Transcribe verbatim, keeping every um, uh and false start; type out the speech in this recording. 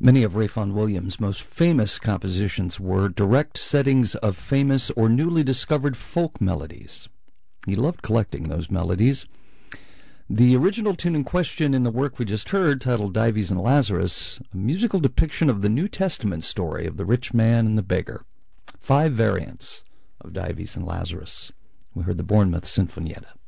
Many of Rayfon Williams' most famous compositions were direct settings of famous or newly discovered folk melodies. He loved collecting those melodies. The original tune in question in the work we just heard, titled Dives and Lazarus, a musical depiction of the New Testament story of the rich man and the beggar. Five variants of Dives and Lazarus. We heard the Bournemouth Sinfonietta.